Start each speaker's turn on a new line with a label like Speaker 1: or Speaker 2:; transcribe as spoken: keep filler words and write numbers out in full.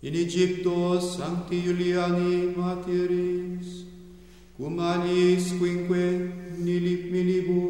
Speaker 1: in Egypto sancti Juliani martyris, cum aliis quinque nilip milibus